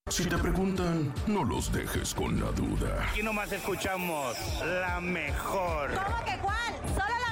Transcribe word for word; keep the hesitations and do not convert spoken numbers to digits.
Si te preguntan, no los dejes con la duda. Aquí nomás escuchamos la mejor. ¿Cómo que cuál? Solo la